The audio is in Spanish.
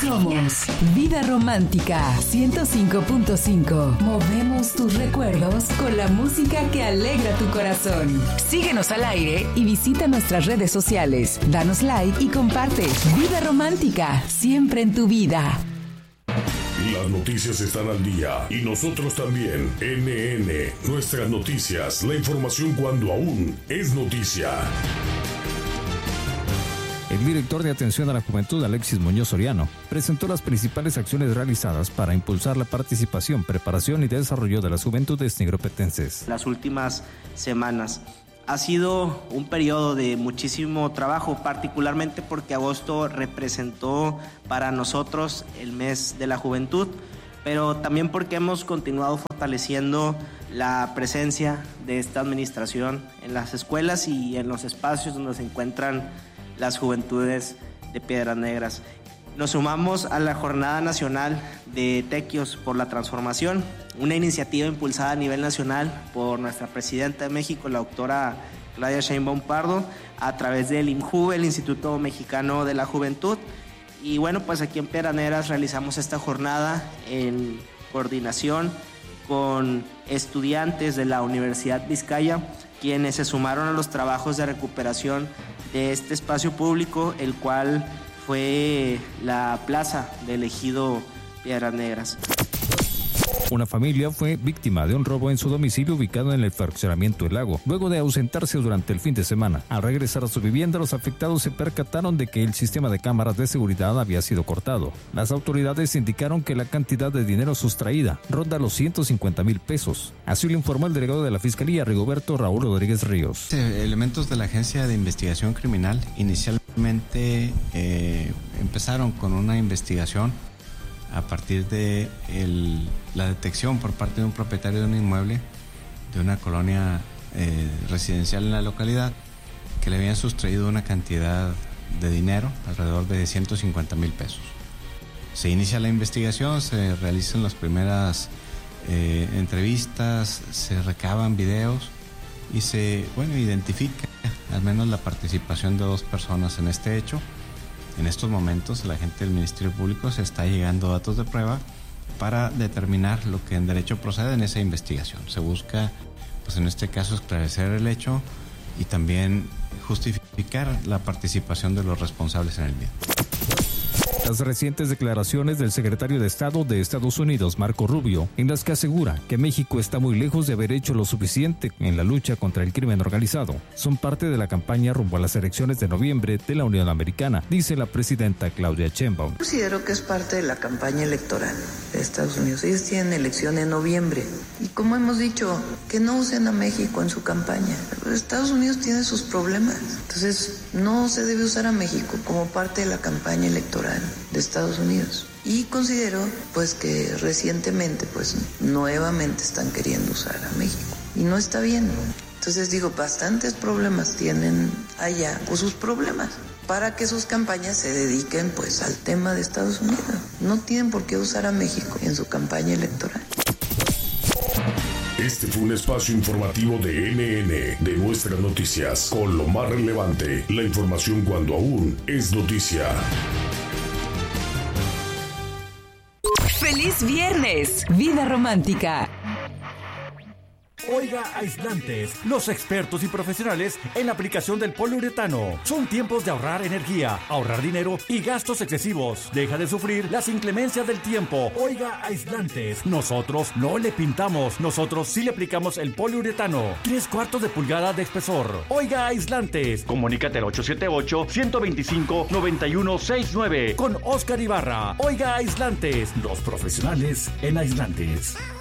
Somos Vida Romántica 105.5. Movemos tus recuerdos con la música que alegra tu corazón. Síguenos al aire y visita nuestras redes sociales. Danos like y comparte. Vida Romántica, siempre en tu vida. Las noticias están al día y nosotros también. NN, nuestras noticias, la información cuando aún es noticia. El director de Atención a la Juventud, Alexis Muñoz Soriano, presentó las principales acciones realizadas para impulsar la participación, preparación y desarrollo de las juventudes nigropetenses. Las últimas semanas ha sido un periodo de muchísimo trabajo, particularmente porque agosto representó para nosotros el mes de la juventud, pero también porque hemos continuado fortaleciendo la presencia de esta administración en las escuelas y en los espacios donde se encuentran las juventudes de Piedras Negras. Nos sumamos a la Jornada Nacional de Tequios por la Transformación, una iniciativa impulsada a nivel nacional por nuestra presidenta de México, la doctora Claudia Sheinbaum Pardo, a través del IMJUVE, el Instituto Mexicano de la Juventud. Y bueno, pues aquí en Piedras Negras realizamos esta jornada en coordinación con estudiantes de la Universidad Vizcaya, quienes se sumaron a los trabajos de recuperación de este espacio público, el cual fue la plaza del ejido Piedras Negras. Una familia fue víctima de un robo en su domicilio ubicado en el fraccionamiento El Lago, luego de ausentarse durante el fin de semana. Al regresar a su vivienda, los afectados se percataron de que el sistema de cámaras de seguridad había sido cortado. Las autoridades indicaron que la cantidad de dinero sustraída ronda los 150,000 pesos. Así lo informó el delegado de la Fiscalía, Rigoberto Raúl Rodríguez Ríos. Elementos de la Agencia de Investigación Criminal inicialmente empezaron con una investigación a partir de la detección por parte de un propietario de un inmueble de una colonia residencial en la localidad, que le habían sustraído una cantidad de dinero, alrededor de 150,000 pesos. Se inicia la investigación, se realizan las primeras entrevistas, se recaban videos y se identifica al menos la participación de 2 personas en este hecho. En estos momentos, la gente del Ministerio Público se está llegando datos de prueba para determinar lo que en derecho procede en esa investigación. Se busca, pues en este caso, esclarecer el hecho y también justificar la participación de los responsables en el mismo. Las recientes declaraciones del secretario de Estado de Estados Unidos, Marco Rubio, en las que asegura que México está muy lejos de haber hecho lo suficiente en la lucha contra el crimen organizado, son parte de la campaña rumbo a las elecciones de noviembre de la Unión Americana, dice la presidenta Claudia Sheinbaum. Considero que es parte de la campaña electoral de Estados Unidos. Ellos tienen elección en noviembre. Y como hemos dicho, que no usen a México en su campaña. Estados Unidos tiene sus problemas. Entonces, no se debe usar a México como parte de la campaña electoral de Estados Unidos. Y considero pues que recientemente pues nuevamente están queriendo usar a México y no está bien. Entonces digo, bastantes problemas tienen allá, o sus problemas, para que sus campañas se dediquen pues al tema de Estados Unidos. No tienen por qué usar a México en su campaña electoral. Este fue un espacio informativo de NN, de Nuestras Noticias, con lo más relevante, la información cuando aún es noticia. ¡Feliz viernes! Vida Romántica. Oiga Aislantes, los expertos y profesionales en la aplicación del poliuretano. Son tiempos de ahorrar energía, ahorrar dinero y gastos excesivos. Deja de sufrir las inclemencias del tiempo. Oiga Aislantes, nosotros no le pintamos, nosotros sí le aplicamos el poliuretano. 3/4 de pulgada de espesor. Oiga Aislantes, comunícate al 878-125-9169 con Oscar Ibarra. Oiga Aislantes, los profesionales en aislantes.